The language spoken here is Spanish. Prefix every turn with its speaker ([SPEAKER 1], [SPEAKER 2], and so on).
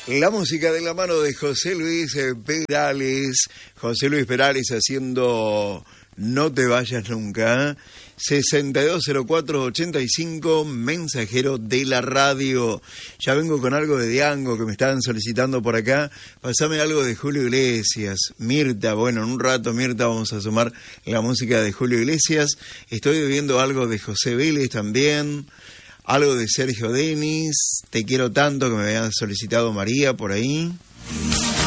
[SPEAKER 1] La música de la mano de José Luis Perales. José Luis Perales haciendo No te vayas nunca. 620485, mensajero de la radio. Ya vengo con algo de Diango que me estaban solicitando por acá. Pasame algo de Julio Iglesias. Mirta, bueno, en un rato, Mirta, vamos a sumar la música de Julio Iglesias. Estoy viendo algo de José Vélez también. Algo de Sergio Denis. Te quiero tanto, que me había solicitado María por ahí.